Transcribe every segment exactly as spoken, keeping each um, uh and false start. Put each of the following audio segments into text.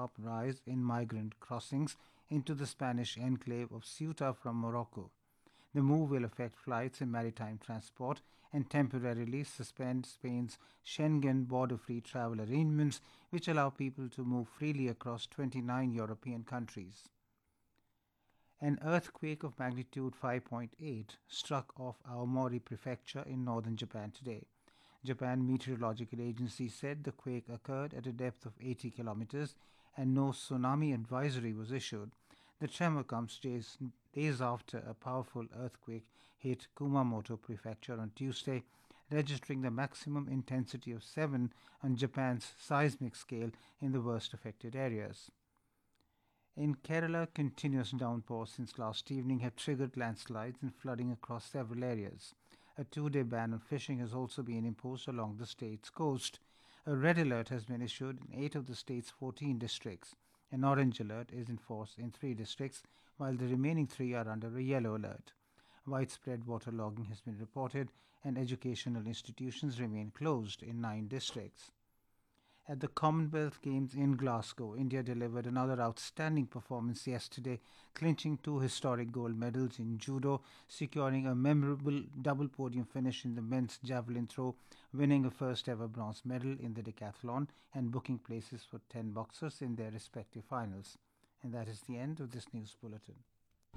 sharp rise in migrant crossings into the Spanish enclave of Ceuta from Morocco. The move will affect flights and maritime transport and temporarily suspend Spain's Schengen border-free travel arrangements, which allow people to move freely across twenty-nine European countries. An earthquake of magnitude five point eight struck off Aomori Prefecture in northern Japan today. Japan Meteorological Agency said the quake occurred at a depth of eighty kilometers and no tsunami advisory was issued. The tremor comes days, days after a powerful earthquake hit Kumamoto Prefecture on Tuesday, registering the maximum intensity of seven on Japan's seismic scale in the worst affected areas. In Kerala, continuous downpours since last evening have triggered landslides and flooding across several areas. A two-day ban on fishing has also been imposed along the state's coast. A red alert has been issued in eight of the state's fourteen districts. An orange alert is in force in three districts, while the remaining three are under a yellow alert. Widespread waterlogging has been reported, and educational institutions remain closed in nine districts. At the Commonwealth Games in Glasgow, India delivered another outstanding performance yesterday, clinching two historic gold medals in judo, securing a memorable double podium finish in the men's javelin throw, winning a first-ever bronze medal in the decathlon, and booking places for ten boxers in their respective finals. And that is the end of this news bulletin.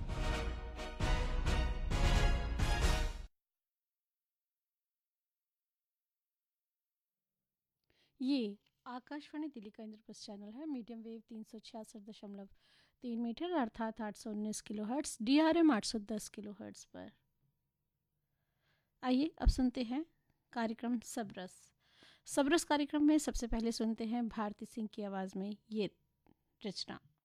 ये आकाशवाणी दिल्ली का Indraprastha channel है। Medium wave तीन सौ छियासठ दशमलव तीन metre अर्थात आठ सौ उन्नीस kilo hertz, D R M आठ सौ दस किलो हर्ट्स पर। आइए अब सुनते हैं कार्यक्रम सबरस। सबरस कार्यक्रम में सबसे पहले सुनते हैं भारती सिंह की आवाज़ में ये रचना।